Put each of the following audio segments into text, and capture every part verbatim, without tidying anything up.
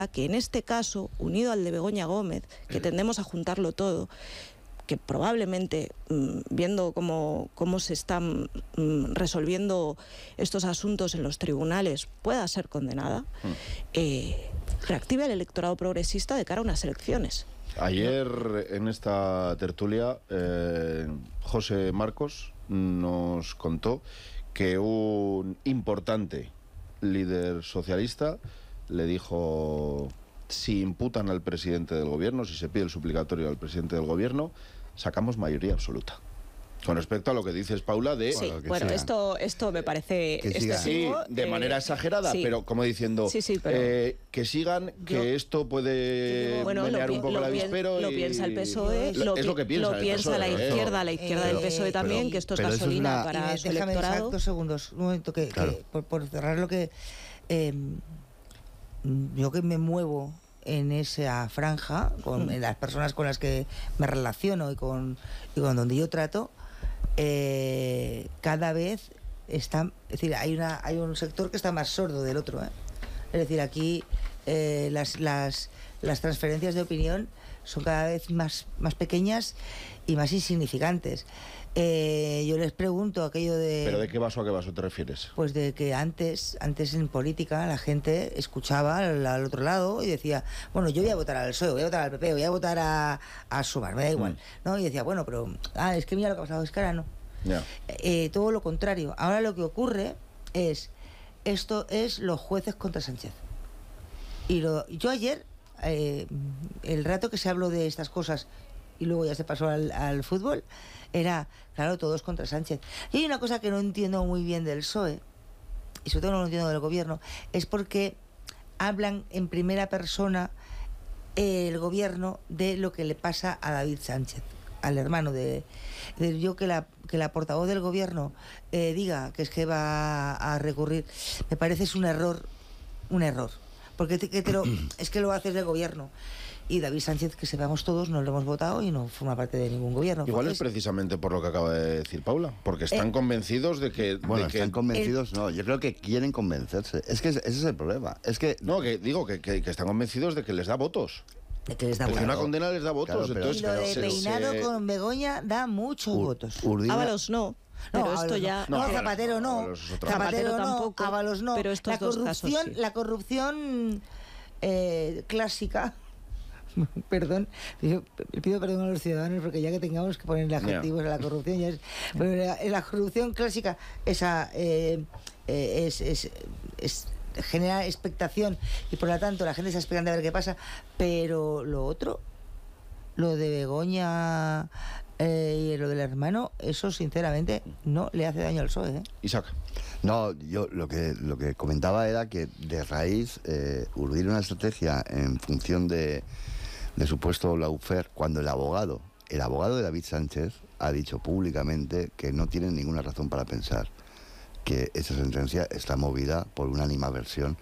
que en este caso, unido al de Begoña Gómez, que tendemos a juntarlo todo, que probablemente, mmm, viendo cómo, cómo se están mmm, resolviendo estos asuntos en los tribunales, pueda ser condenada, mm. eh, reactive al electorado progresista de cara a unas elecciones. Ayer en esta tertulia, eh, José Marcos nos contó que un importante líder socialista le dijo: si imputan al presidente del gobierno, si se pide el suplicatorio al presidente del gobierno, sacamos mayoría absoluta. Con respecto a lo que dices, Paula, de... Sí, bueno, bueno esto, esto me parece excesivo. Sí, de manera eh, exagerada, sí. pero como diciendo sí, sí, pero eh, que sigan, que yo, esto puede bueno, menear lo, un poco lo el avispero. Lo y, piensa el P S O E, lo, es lo que piensa, lo piensa la izquierda, eh, la izquierda eh, del P S O E también, pero, que esto es gasolina es una, para su déjame electorado. Dos segundos, un momento, que, claro. que por, por cerrar lo que... Eh, yo que me muevo en esa franja, con mm. las personas con las que me relaciono y con, y con donde yo trato, eh, cada vez está, es decir, hay una hay un sector que está más sordo del otro, ¿eh? Es decir, aquí eh, las, las, las transferencias de opinión son cada vez más, más pequeñas y más insignificantes. Eh, yo les pregunto aquello de... ¿Pero de qué vaso a qué vaso te refieres? Pues de que antes, antes en política la gente escuchaba al, al otro lado y decía, bueno, yo voy a votar al P S O E, voy a votar al P P, voy a votar a, a Sumar, me da igual, mm. ¿no? Y decía, bueno, pero ah, es que mira lo que ha pasado, es que ahora no. Yeah. Eh, todo lo contrario. Ahora lo que ocurre es, esto es los jueces contra Sánchez. Y lo, yo ayer, eh, el rato que se habló de estas cosas y luego ya se pasó al, al fútbol, era, claro, todos contra Sánchez. Y hay una cosa que no entiendo muy bien del P S O E, y sobre todo no lo entiendo del gobierno, es porque hablan en primera persona eh, el gobierno de lo que le pasa a David Sánchez, al hermano de, de yo que la que la portavoz del gobierno eh, diga que es que va a recurrir, me parece es un error, un error, porque te, que te lo, es que lo haces del gobierno. Y David Sánchez, que sepamos todos, no lo hemos votado y no forma parte de ningún gobierno. Igual es precisamente por lo que acaba de decir Paula, porque están eh, convencidos de que... Bueno, de que están convencidos, el, no, yo creo que quieren convencerse. Es que ese es el problema. Es que... No, que digo, que, que, que están convencidos de que les da votos. De que les da Porque votos. una condena les da votos. Claro, pero, entonces, y lo de se, Peinado se... con Begoña da muchos Ur, votos. Urdina... Ábalos no. Pero no, esto ya... No, no, Zapatero no. no Zapatero, Zapatero no, tampoco. Ábalos no. Pero estos la dos corrupción, casos, sí. La corrupción eh, clásica... Perdón, pido, pido perdón a los ciudadanos porque ya que tengamos que ponerle adjetivos yeah. a la corrupción, ya es, pero la, la corrupción clásica, esa eh, eh, es, es, es genera expectación y por lo tanto la gente está esperando a ver qué pasa, pero lo otro, lo de Begoña eh, y lo del hermano, eso sinceramente no le hace daño al P S O E, ¿eh? Isaac. No, yo lo que lo que comentaba era que de raíz eh, urdir una estrategia en función de de supuesto lawfare, cuando el abogado, el abogado de David Sánchez ha dicho públicamente que no tienen ninguna razón para pensar que esa sentencia está movida por una animadversión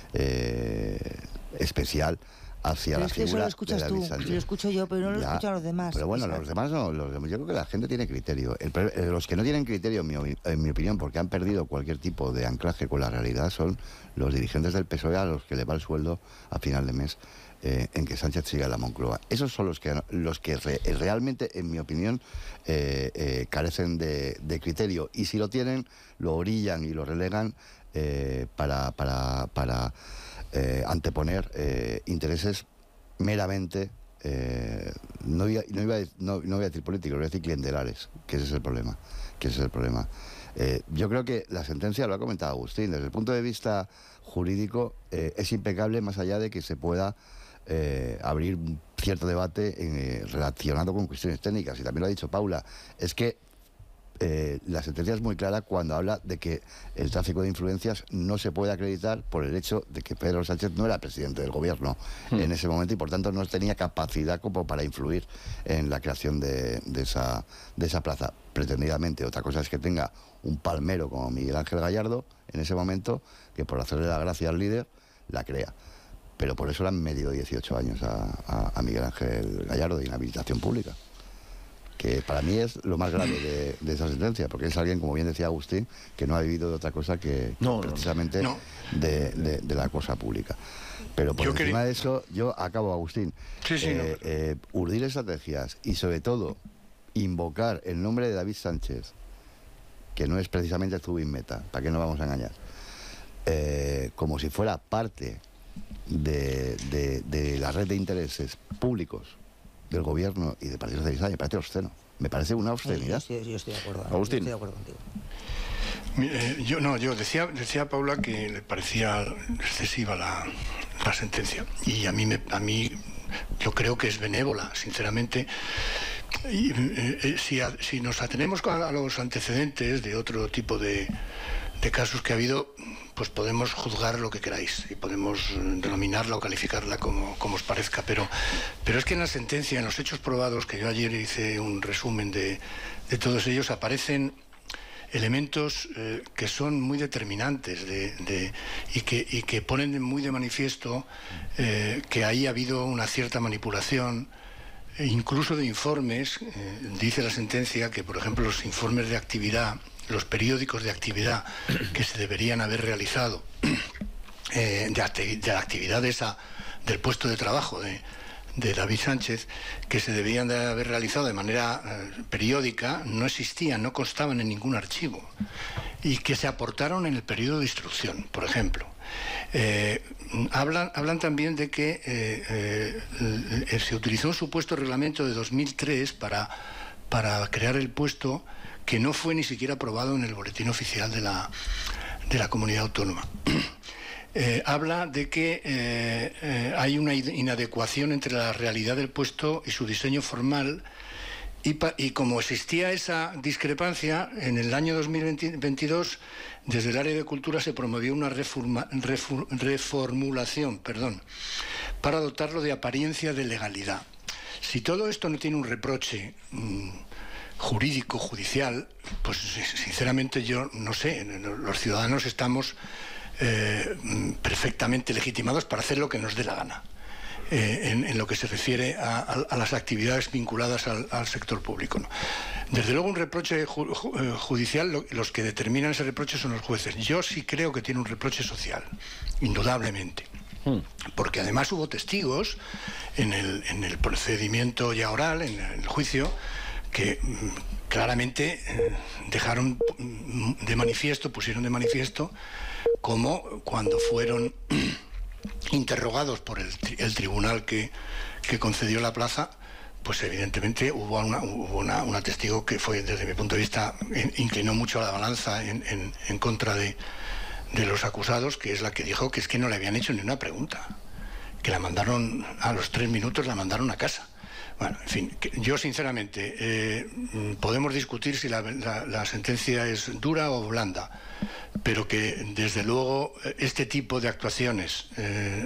eh, especial hacia pero la es que figura eso lo escuchas de David tú, Sánchez. Lo escucho yo, pero no lo ya, escuchan los demás. Pero bueno, los demás no, los demás, yo creo que la gente tiene criterio. El, los que no tienen criterio, en mi, en mi opinión, porque han perdido cualquier tipo de anclaje con la realidad, son los dirigentes del P S O E a los que le va el sueldo a final de mes. Eh, en que Sánchez siga en la Moncloa. Esos son los que los que re, realmente, en mi opinión, eh, eh, carecen de, de criterio. Y si lo tienen, lo orillan y lo relegan eh, para, para, para eh, anteponer eh, intereses meramente, eh, no, iba, no, iba a, no, no voy a decir políticos, voy a decir clientelares, que ese es el problema. Que ese es el problema. Eh, yo creo que la sentencia, lo ha comentado Agustín, desde el punto de vista jurídico, eh, es impecable, más allá de que se pueda Eh, abrir un cierto debate eh, relacionado con cuestiones técnicas, y también lo ha dicho Paula, es que eh, la sentencia es muy clara cuando habla de que el tráfico de influencias no se puede acreditar por el hecho de que Pedro Sánchez no era presidente del gobierno hmm. en ese momento y por tanto no tenía capacidad como para influir en la creación de, de, esa, de esa plaza pretendidamente. Otra cosa es que tenga un palmero como Miguel Ángel Gallardo en ese momento, que por hacerle la gracia al líder la crea. Pero por eso le han medido dieciocho años a, a, a Miguel Ángel Gallardo de inhabilitación pública. que para mí es lo más grave de, de esa sentencia, porque es alguien, como bien decía Agustín, que no ha vivido de otra cosa que, no, que precisamente no. De, de, de la cosa pública. Pero por yo encima quería... de eso, yo acabo, Agustín, sí, sí, eh, no. eh, urdir estrategias y sobre todo invocar el nombre de David Sánchez, que no es precisamente Zubin Meta, ¿para qué nos vamos a engañar? Eh, como si fuera parte de, de, de la red de intereses públicos del gobierno y del Partido Socialista, me parece obsceno. Me parece una obscenidad. Yo, yo, yo estoy de acuerdo. Agustín. Estoy de acuerdo contigo. Eh, yo no, yo decía, decía a Paula que le parecía excesiva la, la sentencia. Y a mí, me, a mí yo creo que es benévola, sinceramente. Y, eh, eh, si, a, si nos atenemos a, a los antecedentes de otro tipo de, de casos que ha habido, pues podemos juzgar lo que queráis y podemos denominarla o calificarla como, como os parezca, pero, pero es que en la sentencia, en los hechos probados, que yo ayer hice un resumen de, de todos ellos, aparecen elementos eh, que son muy determinantes de, de, y, que, y que ponen muy de manifiesto eh, que ahí ha habido una cierta manipulación, e incluso de informes. Eh, dice la sentencia que, por ejemplo, los informes de actividad, los periódicos de actividad que se deberían haber realizado, eh, de, de la actividad de esa, del puesto de trabajo de, de David Sánchez, que se debían de haber realizado de manera eh, periódica, no existían, no constaban en ningún archivo, y que se aportaron en el periodo de instrucción, por ejemplo. Eh, hablan, hablan también de que eh, eh, se utilizó un supuesto reglamento de dos mil tres para, para crear el puesto, que no fue ni siquiera aprobado en el boletín oficial de la, de la comunidad autónoma. Eh, habla de que eh, eh, hay una inadecuación entre la realidad del puesto y su diseño formal, y, pa, y como existía esa discrepancia, en el año dos mil veintidós, desde el área de cultura se promovió una reforma, refor, reformulación perdón, para dotarlo de apariencia de legalidad. Si todo esto no tiene un reproche mmm, jurídico, judicial, pues sinceramente yo no sé, los ciudadanos estamos Eh, perfectamente legitimados para hacer lo que nos dé la gana eh, en, en lo que se refiere a, a, a las actividades vinculadas al, al sector público, ¿no? Desde luego un reproche ju, ju, judicial, lo, los que determinan ese reproche son los jueces. Yo sí creo que tiene un reproche social, indudablemente, porque además hubo testigos en el, en el procedimiento ya oral, en el juicio, que claramente eh, dejaron de manifiesto, pusieron de manifiesto como cuando fueron interrogados por el, el tribunal que, que concedió la plaza, pues evidentemente hubo una, hubo una, una testigo que fue, desde mi punto de vista, inclinó mucho la balanza en, en, en contra de, de los acusados, que es la que dijo que es que no le habían hecho ni una pregunta, que la mandaron, a los tres minutos la mandaron a casa. Bueno, en fin, yo sinceramente, eh, podemos discutir si la, la, la sentencia es dura o blanda, pero que desde luego este tipo de actuaciones eh,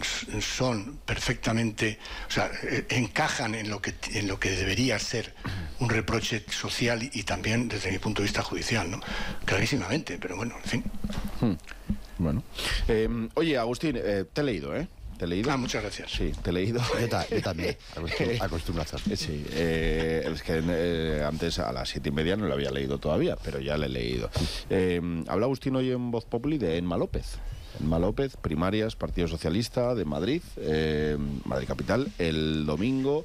son perfectamente, o sea, encajan en lo que en lo que debería ser un reproche social y, y también desde mi punto de vista judicial, ¿no? Clarísimamente, pero bueno, en fin. Hmm. Bueno, eh, oye, Agustín, eh, te he leído, ¿eh? ¿Te he leído? Ah, muchas gracias. Sí, te he leído. Yo, ta, yo también, acostumbro a hacer. Sí, eh, es que eh, antes a las siete y media no lo había leído todavía, pero ya lo he leído. Eh, habla Agustín hoy en Voz Populi de Emma López. Emma López, primarias, Partido Socialista de Madrid, eh, Madrid Capital, el domingo.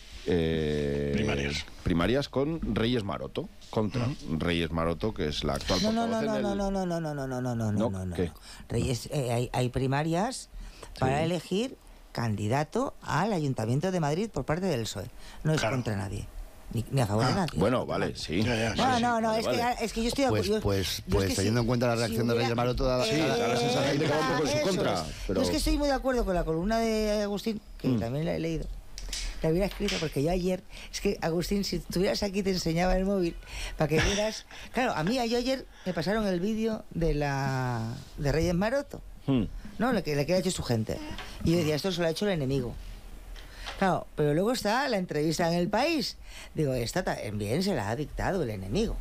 Eh, primarias. Primarias con Reyes Maroto. Contra uh-huh. Reyes Maroto, que es la actual no, no, no, portavoz no, en no, el... no, no, no, no, no, no, no, no, no, no. ¿Qué? Reyes, eh, hay, hay primarias para sí. elegir candidato al Ayuntamiento de Madrid por parte del P S O E. No es claro. contra nadie. Ni, ni a favor ah, de nadie. Bueno, vale, sí. Ya, ya, no, sí, no, no, sí, es, vale. que, es que yo estoy... Pues, yo, pues, yo pues es que teniendo si, en cuenta la reacción si hubiera, de Reyes Maroto, da, sí, eh, da la sensación de que va un poco en su contra. Pero... Yo es que estoy muy de acuerdo con la columna de Agustín, que mm. también la he leído. La hubiera escrito porque yo ayer... Es que, Agustín, si estuvieras aquí te enseñaba el móvil para que vieras... Claro, a mí, yo ayer me pasaron el vídeo de la de Reyes Maroto. Mm. No, lo que le ha hecho su gente. Y yo decía, esto se lo ha hecho el enemigo. Claro, pero luego está la entrevista en El País. Digo, esta también se la ha dictado el enemigo.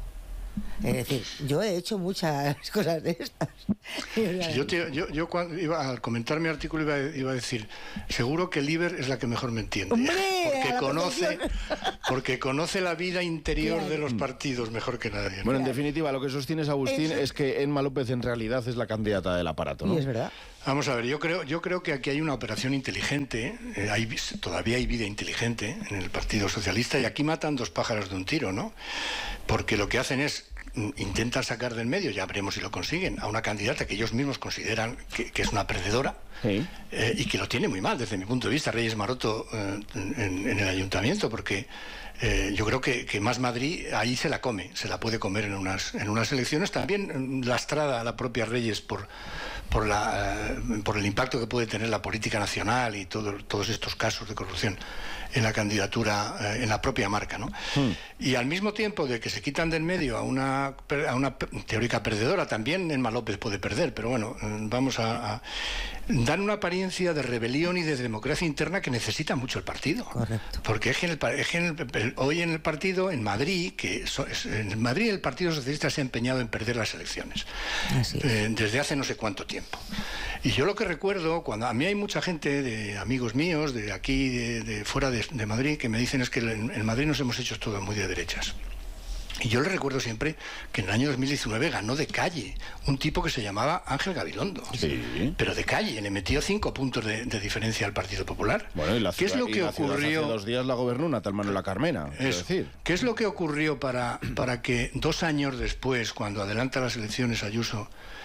Es decir, yo he hecho muchas cosas de estas. Sí, yo, te, yo, yo cuando iba al comentar mi artículo iba, iba a decir, seguro que Liber es la que mejor me entiende. ¡Hombre! Porque conoce, porque conoce la vida interior Claro. de los partidos mejor que nadie, ¿no? Bueno, en definitiva, lo que sostienes, Agustín, Eso- es que Emma López en realidad es la candidata del aparato, ¿no? Y es verdad. Vamos a ver, yo creo, yo creo que aquí hay una operación inteligente, eh, hay, todavía hay vida inteligente en el Partido Socialista y aquí matan dos pájaros de un tiro, ¿no? Porque lo que hacen es mm, intentan sacar del medio, ya veremos si lo consiguen, a una candidata que ellos mismos consideran que, que es una perdedora. Sí. Eh, y que lo tiene muy mal desde mi punto de vista, Reyes Maroto, eh, en, en el ayuntamiento, porque eh, yo creo que, que Más Madrid ahí se la come, se la puede comer en unas, en unas elecciones, también lastrada a la propia Reyes por, por, la, eh, por el impacto que puede tener la política nacional y todo, todos estos casos de corrupción en la candidatura, eh, en la propia marca, ¿no? Mm. Y al mismo tiempo de que se quitan del medio a una, a una teórica perdedora, también Emma López puede perder, pero bueno, vamos a, a dan una apariencia de rebelión y de democracia interna que necesita mucho el partido. Correcto. Porque es que, en el, es que en el, el, hoy en el partido, en Madrid, que so, es, en Madrid el Partido Socialista se ha empeñado en perder las elecciones. Así es. Eh, desde hace no sé cuánto tiempo. Y yo lo que recuerdo, cuando a mí hay mucha gente, de amigos míos, de aquí, de, de fuera de, de Madrid, que me dicen es que en, en Madrid nos hemos hecho todos muy de derechas. Y yo le recuerdo siempre que en el año dos mil diecinueve ganó de calle un tipo que se llamaba Ángel Gabilondo. Sí. Pero de calle, le metió cinco puntos de, de diferencia al Partido Popular. Bueno, y la ¿Qué ciudad, es lo y que la ciudad ocurrió? Hace dos días la gobernó una tal Manuela Carmena. quiero Eso. decir. ¿Qué es lo que ocurrió para, para que dos años después, cuando adelanta las elecciones Ayuso,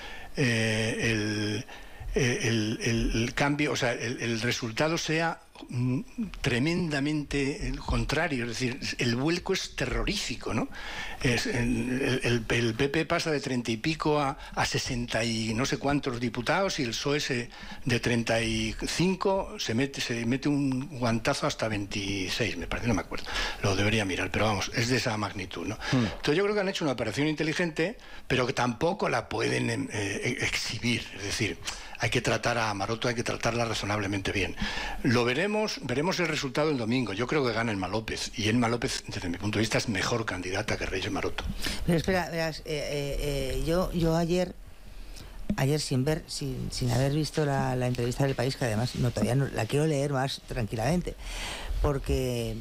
eh, el, el, el, el cambio, o sea, el, el resultado sea mm, tremendamente el contrario? Es decir, el vuelco es terrorífico, ¿no? Es, el, el, el P P pasa de treinta y pico a, a sesenta y no sé cuántos diputados, y el P S O E se, de treinta y cinco se mete, se mete un guantazo hasta veintiséis, me parece, no me acuerdo. Lo debería mirar, pero vamos, es de esa magnitud, ¿no? Mm. Entonces yo creo que han hecho una operación inteligente, pero que tampoco la pueden eh, exhibir. Es decir, hay que tratar a Maroto, hay que tratarla razonablemente bien. Lo veremos, veremos el resultado el domingo. Yo creo que gana Emma López, y Emma López, desde mi punto de vista, es mejor candidata que Reyes Maroto. Pero espera, verás, eh, eh, eh, yo, yo ayer, ayer sin ver, sin, sin haber visto la, la entrevista del País, que además no, todavía no, la quiero leer más tranquilamente, porque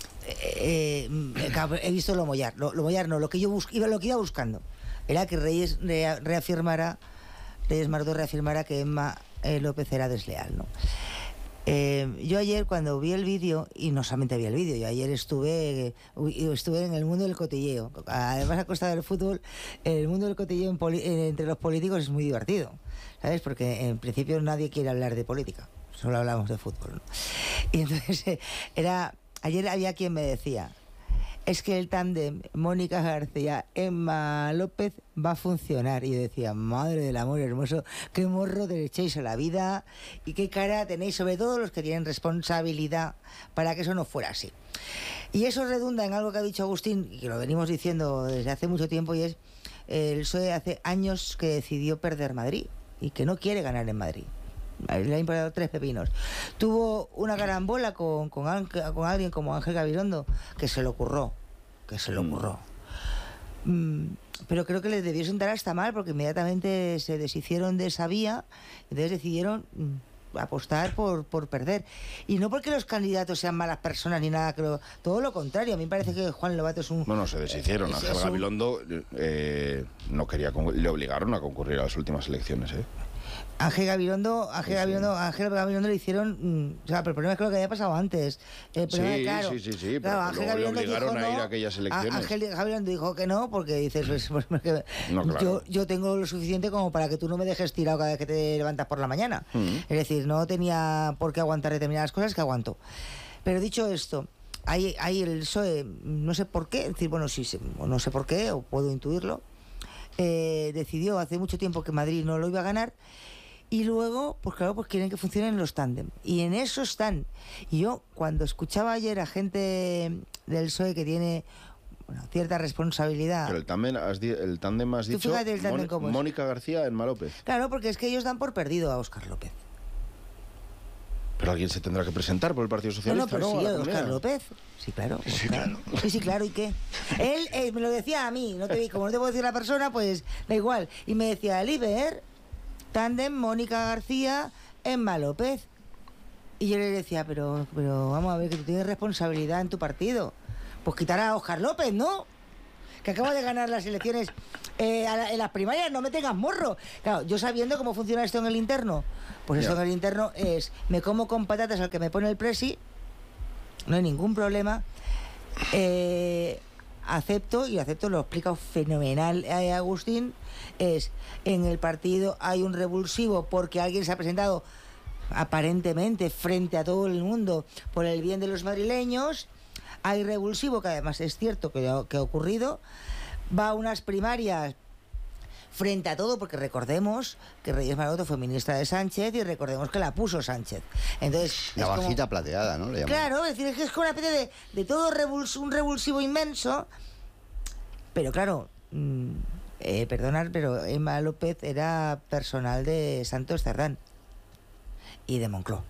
eh, eh, he visto lo Mollar, lo, lo Mollar no, lo que yo bus, iba, lo que iba buscando era que Reyes re, reafirmara Reyes Maroto reafirmara que Emma eh, López era desleal, ¿no? Eh, yo ayer cuando vi el vídeo, y no solamente vi el vídeo, yo ayer estuve estuve en el mundo del cotilleo, además a costa del fútbol, el mundo del cotilleo en poli, en, entre los políticos es muy divertido, ¿sabes? Porque en principio nadie quiere hablar de política, solo hablamos de fútbol, ¿no? Y entonces eh, era, ayer había quien me decía, es que el tándem Mónica García, Emma López va a funcionar. Y yo decía, madre del amor hermoso, qué morro te echéis a la vida y qué cara tenéis, sobre todo los que tienen responsabilidad, para que eso no fuera así. Y eso redunda en algo que ha dicho Agustín, y que lo venimos diciendo desde hace mucho tiempo, y es el P S O E hace años que decidió perder Madrid y que no quiere ganar en Madrid. Le ha importado tres pepinos. Tuvo una carambola con, con, con alguien como Ángel Gabilondo, que se lo ocurrió, que se lo ocurrió. Mm, pero creo que les debió sentar hasta mal, porque inmediatamente se deshicieron de esa vía, entonces decidieron mm, apostar por, por perder. Y no porque los candidatos sean malas personas ni nada, creo, todo lo contrario. A mí me parece que Juan Lobato es un... Bueno, se deshicieron. Eh, Ángel un... Gabilondo eh, no quería, le obligaron a concurrir a las últimas elecciones, ¿eh? Ángel Gabilondo, Ángel, sí, Gabilondo, Ángel Gabilondo le hicieron, mmm, o sea, pero el problema es que lo que había pasado antes. El problema, sí, claro, sí, sí, sí, claro, pero Ángel luego le obligaron dijo, a ir no, a aquellas elecciones. Ángel Gabilondo dijo que no, porque dices, pues, pues, porque no, claro. yo, yo tengo lo suficiente como para que tú no me dejes tirado cada vez que te levantas por la mañana. Mm. Es decir, no tenía por qué aguantar determinadas cosas que aguantó. Pero dicho esto, hay, hay el P S O E, no sé por qué, es decir, bueno, sí, no sé por qué, o puedo intuirlo, eh, decidió hace mucho tiempo que Madrid no lo iba a ganar. Y luego, pues claro, pues quieren que funcionen los tándem. Y en eso están. Y yo, cuando escuchaba ayer a gente del P S O E que tiene bueno, cierta responsabilidad... Pero el tándem has, di el tándem has dicho... Fíjate el tándem cómo es. Mónica García, Emma López. Claro, porque es que ellos dan por perdido a Óscar López. Pero alguien se tendrá que presentar por el Partido No, Socialista, no, pero ¿no? sí, A la Óscar comunidad. López. Sí, claro. Sí, Óscar. claro. Sí, sí, claro, ¿y qué? Él eh, me lo decía a mí, no te, como no te puedo decir la persona, pues da igual. Y me decía, Liber, tándem, Mónica García, Emma López. Y yo le decía, pero, pero vamos a ver, que tú tienes responsabilidad en tu partido. Pues quitar a Óscar López, ¿no? Que acaba de ganar las elecciones eh, a la- en las primarias, no me tengas morro. Claro, yo sabiendo cómo funciona esto en el interno, pues esto Ya. en el interno es, me como con patatas al que me pone el presi, no hay ningún problema, eh, acepto, y acepto, lo he explicado fenomenal eh, Agustín, es, en el partido hay un revulsivo porque alguien se ha presentado aparentemente frente a todo el mundo por el bien de los madrileños. Hay revulsivo, que además es cierto que ha, que ha ocurrido. Va a unas primarias frente a todo, porque recordemos que Reyes Maroto fue ministra de Sánchez y recordemos que la puso Sánchez. Entonces, La es como- bajita plateada, ¿no? Le llaman. Claro, es decir, es que es como una especie de, de todo revuls- un revulsivo inmenso. Pero claro, mm, eh, perdonad, pero Emma López era personal de Santos Cerdán y de Moncloa.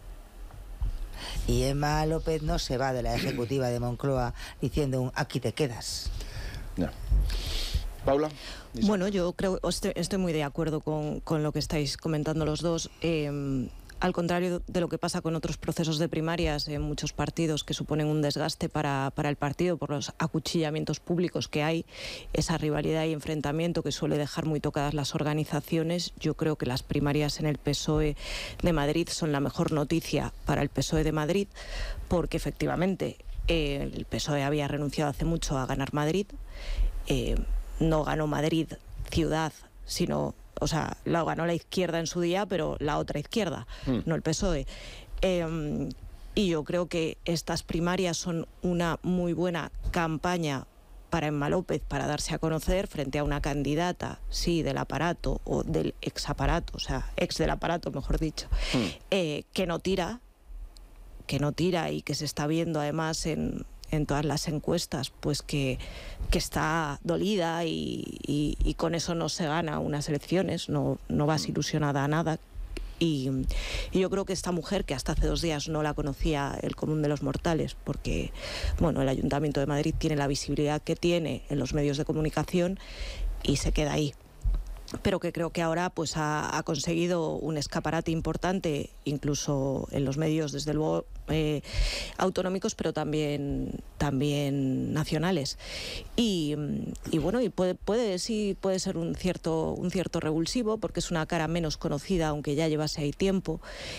Y Emma López no se va de la ejecutiva de Moncloa diciendo un aquí te quedas. Ya. Paula. Isa. Bueno, yo creo, estoy, estoy muy de acuerdo con, con lo que estáis comentando los dos. Eh, al contrario de lo que pasa con otros procesos de primarias en muchos partidos que suponen un desgaste para, para el partido por los acuchillamientos públicos que hay, esa rivalidad y enfrentamiento que suele dejar muy tocadas las organizaciones, yo creo que las primarias en el P S O E de Madrid son la mejor noticia para el P S O E de Madrid, porque efectivamente eh, el P S O E había renunciado hace mucho a ganar Madrid. Eh, no ganó Madrid ciudad, sino, o sea, la ganó la izquierda en su día, pero la otra izquierda, Mm. no el P S O E. Eh, y yo creo que estas primarias son una muy buena campaña para Emma López, para darse a conocer frente a una candidata, sí, del aparato o del ex aparato, o sea, ex del aparato, mejor dicho, Mm. eh, que no tira, que no tira y que se está viendo además en, en todas las encuestas, pues que, que está dolida y, y- y con eso no se gana unas elecciones, no, no vas ilusionada a nada. Y, y yo creo que esta mujer, que hasta hace dos días no la conocía el común de los mortales, porque bueno, el Ayuntamiento de Madrid tiene la visibilidad que tiene en los medios de comunicación y se queda ahí, pero que creo que ahora pues ha, ha conseguido un escaparate importante, incluso en los medios, desde luego, eh, autonómicos, pero también, también nacionales. Y, y bueno, y puede, puede, sí puede ser un cierto, un cierto revulsivo, porque es una cara menos conocida, aunque ya llevase ahí tiempo.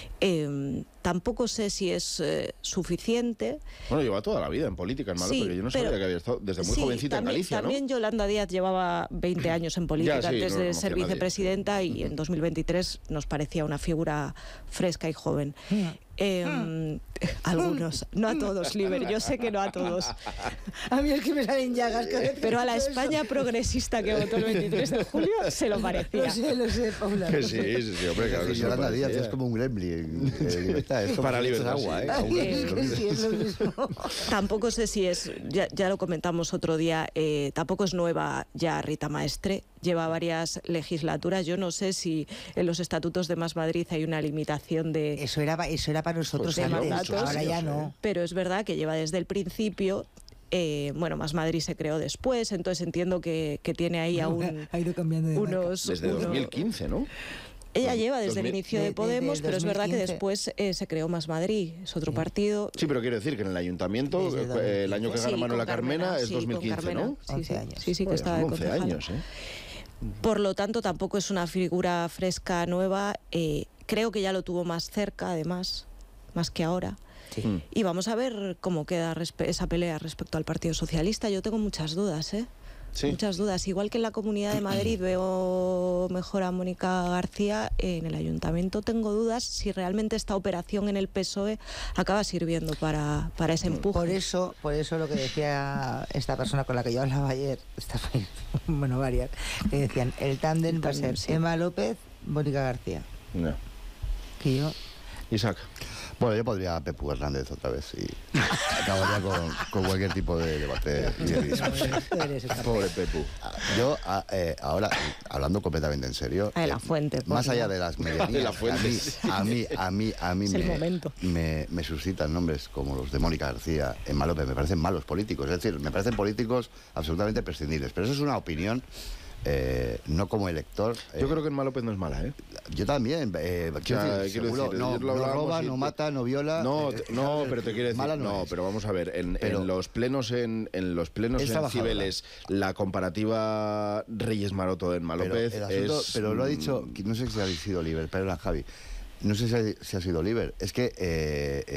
Eh, tampoco sé si es eh, suficiente. Bueno, lleva toda la vida en política, en Malo, Sí, pero yo no pero- sabía que había estado desde muy Sí, jovencita también, en Galicia, también ¿no? Yolanda Díaz llevaba veinte años en política Ya, sí, antes no de lo ser conocía nadie. vicepresidenta y en dos mil veintitrés nos parecía una figura fresca y joven. Eh, algunos, no a todos, Liber, yo sé que no a todos. A mí es que me salen llagas. cada vez que Pero a la escucho eso. España progresista que votó el veintitrés de julio se lo parecía. Lo sé, lo sé, Paula. Que lo sí, sé. sí, sí, hombre, claro que Sí, se lo Yolanda Díaz parecía. es como un gremlin. eh, libertad, es como Para si eches libertad, agua, sí. ¿eh? Ay, Aún es no que se sí, es lo mismo. Tampoco sé si es, ya, ya lo comentamos otro día, eh, tampoco es nueva ya Rita Maestre, lleva varias legislaturas. Yo no sé si en los estatutos de Más Madrid hay una limitación de... Eso era, pa- eso era para nosotros Pues lleva antes, muchos ahora ya años, no. ¿eh? Pero es verdad que lleva desde el principio. Eh, bueno, Más Madrid se creó después, entonces entiendo que, que tiene ahí aún Ha ido cambiando de marca. unos... Desde unos- dos mil quince, ¿no? Ella lleva desde dos el mil inicio de- de de- Podemos, de pero es verdad que dos mil quince. después eh, se creó Más Madrid, es otro partido. Sí, pero quiero decir que en el ayuntamiento, Desde eh, el año que Sí, gana Manuela con Carmena, es sí, dos mil con quince, Carmena, ¿no? Sí, once sí, años. sí, sí, que Bueno, estaba son de once concejala. años, ¿eh? Por lo tanto, tampoco es una figura fresca, nueva. eh, creo que ya lo tuvo más cerca, además, más que ahora. Mm. Y vamos a ver cómo queda respe- esa pelea respecto al Partido Socialista. Yo tengo muchas dudas, ¿eh? Sí. Muchas dudas. Igual que en la Comunidad de Madrid veo mejor a Mónica García, en el Ayuntamiento tengo dudas si realmente esta operación en el P S O E acaba sirviendo para, para ese empuje. Por eso, por eso lo que decía esta persona con la que yo hablaba ayer, esta, bueno, varias, que decían, el tándem va a ser tándem, sí. Emma López, Mónica García. No. Que yo Isaac. Bueno, yo podría a Pepu Hernández otra vez y acabaría con, con cualquier tipo de debate. Pobre Pepu. Yo, a, eh, ahora, hablando completamente en serio... A de la eh, Fuente. Más por allá Dios. de las De medianías, la Fuente. a mí, a mí, a mí, Es el me, momento. me, me suscitan nombres como los de Mónica García, Emma López, me parecen malos políticos. Es decir, me parecen políticos absolutamente prescindibles. Pero eso es una opinión... Eh, no como elector. Yo eh, creo que Emma López no es mala, ¿eh? Yo también. Eh, quiero O sea, decir, quiero seguro, decir, no, ayer lo no hablábamos roba, y- no mata, no viola. No, eh, te- no, eh, pero te quiero decir, mala no, es. pero vamos a ver, en, Pero- en los plenos en, en los plenos Es en trabajadora. Cibeles, la comparativa Reyes Maroto de Emma Pero, López el asunto- es... pero lo ha mm, dicho, no sé si ha sido Oliver, perdón, Javi, no sé si ha, si ha sido Oliver, es que eh,